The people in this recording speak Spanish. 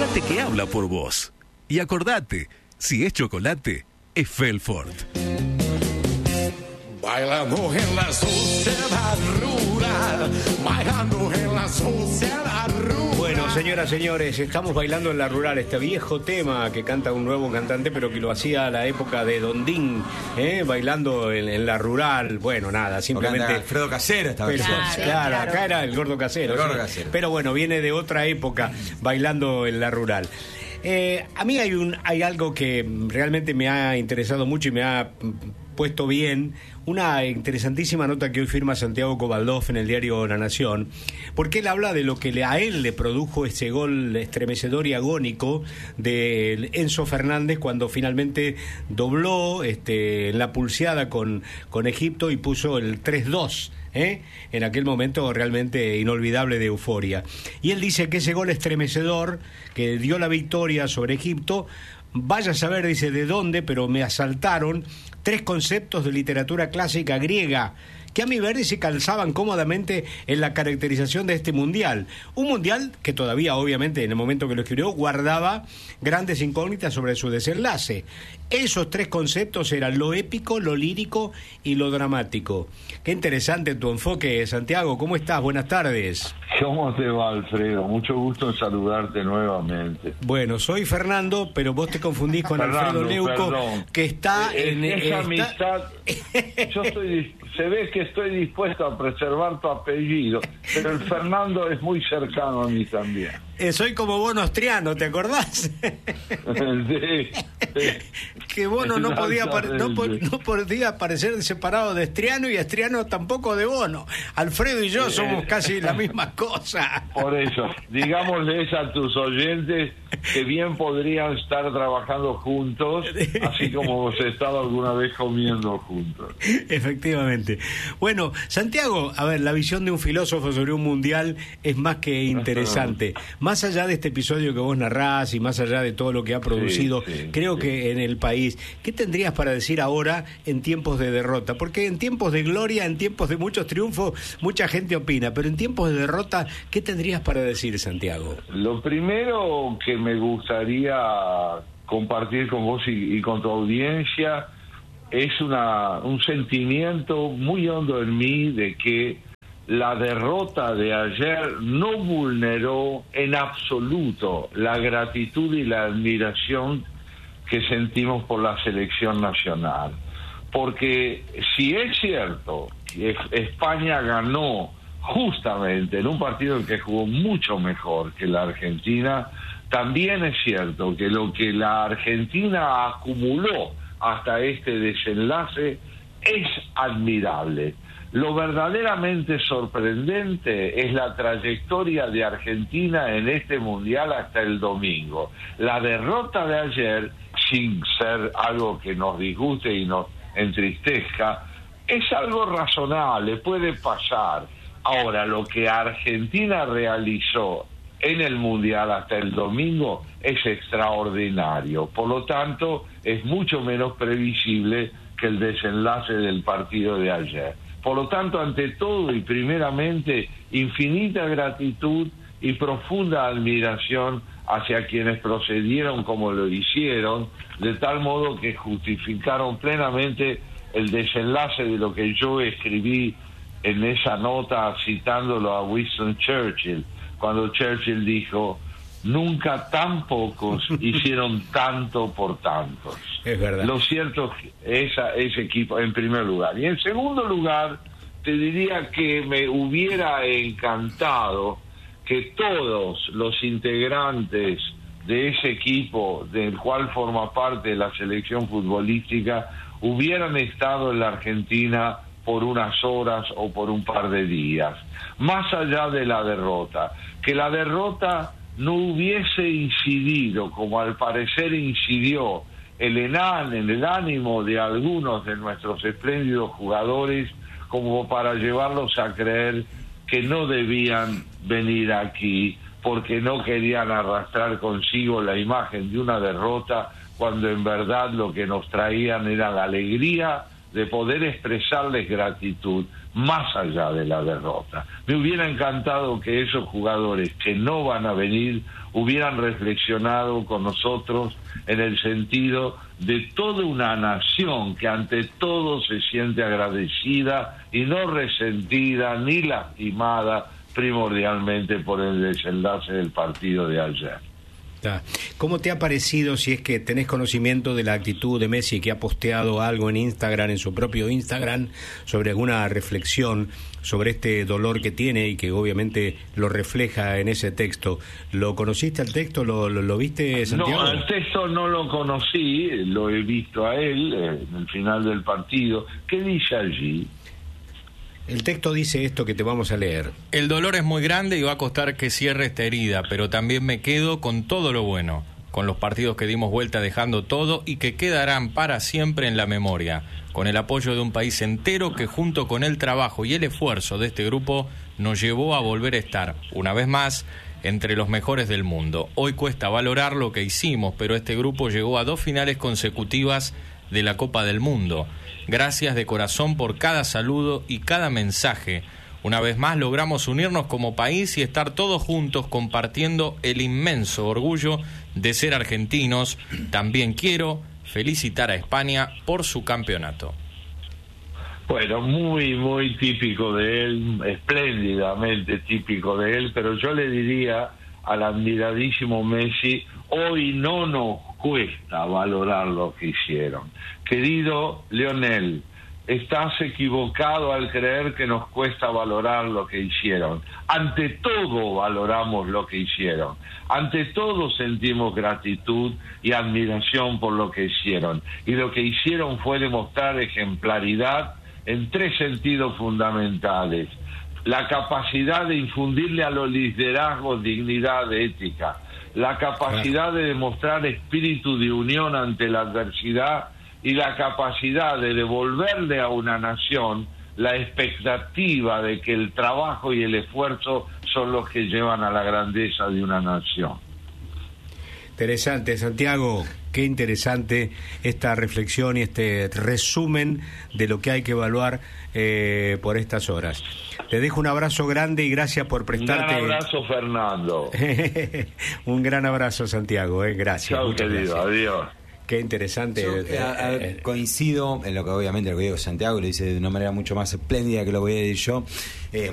chocolate que habla por vos. Y acordate, si es chocolate, es Felfort. Bailando en la sociedad rural, bailando en la sociedad rural. Bueno, señoras, señores, estamos bailando en la rural, este viejo tema que canta un nuevo cantante, pero que lo hacía a la época de Dondín, bailando en la rural. Bueno, nada, simplemente... Alfredo Casero estaba claro, acá era el Gordo Casero. El Gordo Casero. Pero bueno, viene de otra época, bailando en la rural. A mí hay algo que realmente me ha interesado mucho y me ha puesto bien, una interesantísima nota que hoy firma Santiago Cobaldós en el diario La Nación, porque él habla de lo que a él le produjo ese gol estremecedor y agónico de Enzo Fernández cuando finalmente dobló en la pulseada con Egipto y puso el 3-2. En aquel momento realmente inolvidable de euforia. Y él dice que ese gol estremecedor que dio la victoria sobre Egipto, vaya a saber, dice, de dónde, pero me asaltaron 3 conceptos de literatura clásica griega que a mi ver se calzaban cómodamente en la caracterización de este mundial. Un mundial que todavía, obviamente, en el momento que lo escribió, guardaba grandes incógnitas sobre su desenlace. Esos 3 conceptos eran lo épico, lo lírico y lo dramático. Qué interesante tu enfoque, Santiago. ¿Cómo estás? Buenas tardes. ¿Cómo te va, Alfredo? Mucho gusto en saludarte nuevamente. Bueno, soy Fernando, pero vos te confundís con Alfredo Leuco, que está en... Esa amistad, se ve que estoy dispuesto a preservar tu apellido, pero el Fernando es muy cercano a mí también. Soy como Bono Ostriano, ¿te acordás? Sí. Que Bono no podía aparecer separado de Estriano y Estriano tampoco de Bono. Alfredo y yo somos casi la misma cosa. Por eso, digámosles a tus oyentes que bien podrían estar trabajando juntos, así como hemos estado alguna vez comiendo juntos. Efectivamente. Bueno, Santiago, a ver, la visión de un filósofo sobre un mundial es más que interesante. Más allá de este episodio que vos narrás y más allá de todo lo que ha producido, creo que en el país, ¿qué tendrías para decir ahora en tiempos de derrota? Porque en tiempos de gloria, en tiempos de muchos triunfos, mucha gente opina, pero en tiempos de derrota, ¿qué tendrías para decir, Santiago? Lo primero que me gustaría compartir con vos y con tu audiencia es un sentimiento muy hondo en mí de que la derrota de ayer no vulneró en absoluto la gratitud y la admiración que sentimos por la selección nacional. Porque si es cierto que España ganó justamente en un partido en que jugó mucho mejor que la Argentina, también es cierto que lo que la Argentina acumuló hasta este desenlace es admirable. Lo verdaderamente sorprendente es la trayectoria de Argentina en este mundial hasta el domingo. La derrota de ayer, sin ser algo que nos disguste y nos entristezca, es algo razonable, puede pasar. Ahora, lo que Argentina realizó en el mundial hasta el domingo es extraordinario. Por lo tanto, es mucho menos previsible que el desenlace del partido de ayer. Por lo tanto, ante todo y primeramente, infinita gratitud y profunda admiración hacia quienes procedieron como lo hicieron, de tal modo que justificaron plenamente el desenlace de lo que yo escribí en esa nota citándolo a Winston Churchill, cuando Churchill dijo: nunca tan pocos hicieron tanto por tantos. Es verdad. Lo cierto es ese equipo, en primer lugar. Y en segundo lugar, te diría que me hubiera encantado que todos los integrantes de ese equipo, del cual forma parte la selección futbolística, hubieran estado en la Argentina por unas horas o por un par de días, más allá de la derrota, que la derrota no hubiese incidido, como al parecer incidió, en el ánimo de algunos de nuestros espléndidos jugadores, como para llevarlos a creer que no debían venir aquí porque no querían arrastrar consigo la imagen de una derrota, cuando en verdad lo que nos traían era la alegría de poder expresarles gratitud más allá de la derrota. Me hubiera encantado que esos jugadores que no van a venir hubieran reflexionado con nosotros en el sentido de toda una nación que ante todo se siente agradecida y no resentida ni lastimada primordialmente por el desenlace del partido de ayer. ¿Cómo te ha parecido, si es que tenés conocimiento de la actitud de Messi, que ha posteado algo en Instagram, en su propio Instagram, sobre alguna reflexión sobre este dolor que tiene y que obviamente lo refleja en ese texto? ¿Lo conociste al texto? ¿Lo viste, Santiago? No, al texto no lo conocí, lo he visto a él en el final del partido. ¿Qué dice allí? El texto dice esto que te vamos a leer. El dolor es muy grande y va a costar que cierre esta herida, pero también me quedo con todo lo bueno, con los partidos que dimos vuelta dejando todo y que quedarán para siempre en la memoria, con el apoyo de un país entero que junto con el trabajo y el esfuerzo de este grupo nos llevó a volver a estar, una vez más, entre los mejores del mundo. Hoy cuesta valorar lo que hicimos, pero este grupo llegó a 2 finales consecutivas de la Copa del Mundo. Gracias de corazón por cada saludo y cada mensaje. Una vez más logramos unirnos como país y estar todos juntos compartiendo el inmenso orgullo de ser argentinos. También quiero felicitar a España por su campeonato. Bueno, muy, muy típico de él, espléndidamente típico de él, pero yo le diría al admiradísimo Messi, hoy no nos cuesta valorar lo que hicieron. Querido Lionel, estás equivocado al creer que nos cuesta valorar lo que hicieron. Ante todo valoramos lo que hicieron. Ante todo sentimos gratitud y admiración por lo que hicieron. Y lo que hicieron fue demostrar ejemplaridad en 3 sentidos fundamentales. La capacidad de infundirle a los liderazgos dignidad ética, la capacidad de demostrar espíritu de unión ante la adversidad y la capacidad de devolverle a una nación la expectativa de que el trabajo y el esfuerzo son los que llevan a la grandeza de una nación. Interesante, Santiago, qué interesante esta reflexión y este resumen de lo que hay que evaluar por estas horas. Te dejo un abrazo grande y gracias por prestarte... Un gran abrazo, Fernando. Un gran abrazo, Santiago, gracias. Chao, querido, gracias. adiós. Qué interesante. Yo, coincido en lo que obviamente lo que digo Santiago, lo dice de una manera mucho más espléndida que lo voy a decir yo.